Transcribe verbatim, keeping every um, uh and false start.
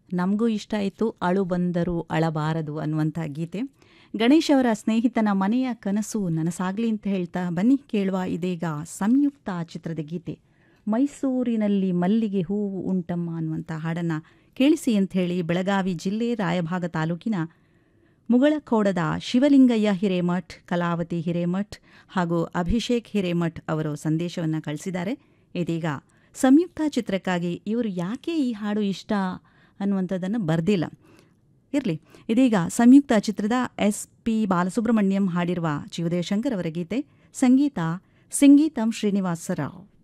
ನಮಗೂ ಇಷ್ಟ ಆಯಿತು, ಅಳು ಬಂದರೂ ಅಳಬಾರದು ಅನ್ನುವಂಥ ಗೀತೆ. ಗಣೇಶ್ ಅವರ ಸ್ನೇಹಿತನ ಮನೆಯ ಕನಸು ನನಸಾಗಲಿ ಅಂತ ಹೇಳ್ತಾ ಬನ್ನಿ ಕೇಳುವ ಇದೀಗ ಸಂಯುಕ್ತ ಚಿತ್ರದ ಗೀತೆ. ಮೈಸೂರಿನಲ್ಲಿ ಮಲ್ಲಿಗೆ ಹೂವು ಉಂಟಮ್ಮ ಅನ್ನುವಂಥ ಹಾಡನ್ನು ಕೇಳಿಸಿ ಅಂತ ಹೇಳಿ ಬೆಳಗಾವಿ ಜಿಲ್ಲೆ ರಾಯಭಾಗ ತಾಲೂಕಿನ ಮುಗಳಖೋಡದ ಶಿವಲಿಂಗಯ್ಯ ಹಿರೇಮಠ್, ಕಲಾವತಿ ಹಿರೇಮಠ್ ಹಾಗೂ ಅಭಿಷೇಕ್ ಹಿರೇಮಠ್ ಅವರು ಸಂದೇಶವನ್ನು ಕಳಿಸಿದ್ದಾರೆ. ಇದೀಗ ಸಂಯುಕ್ತ ಚಿತ್ರಕ್ಕಾಗಿ ಇವರು ಯಾಕೆ ಈ ಹಾಡು ಇಷ್ಟ ಅನ್ನುವಂಥದ್ದನ್ನು ಬರೆದಿಲ್ಲ, ಇರಲಿ. ಇದೀಗ ಸಂಯುಕ್ತ ಚಿತ್ರದ ಎಸ್ ಪಿ ಬಾಲಸುಬ್ರಹ್ಮಣ್ಯಂ ಹಾಡಿರುವ ಜಿ ಉದಯಶಂಕರ್ ಅವರ ಗೀತೆ, ಸಂಗೀತ ಸಂಗೀತಂ ಶ್ರೀನಿವಾಸರಾವ್.